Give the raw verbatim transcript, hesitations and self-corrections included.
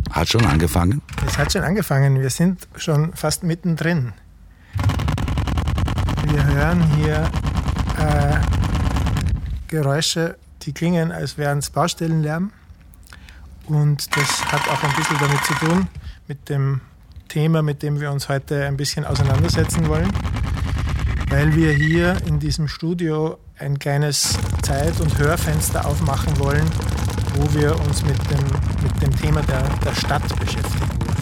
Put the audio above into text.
Hat schon angefangen? Es hat schon angefangen. Wir sind schon fast mittendrin. Wir hören hier äh, Geräusche, die klingen, als wären es Baustellenlärm. Und das hat auch ein bisschen damit zu tun, mit dem Thema, mit dem wir uns heute ein bisschen auseinandersetzen wollen, weil wir hier in diesem Studio ein kleines Zeit- und Hörfenster aufmachen wollen, wo wir uns mit dem, mit dem Thema der, der Stadt beschäftigen wollen.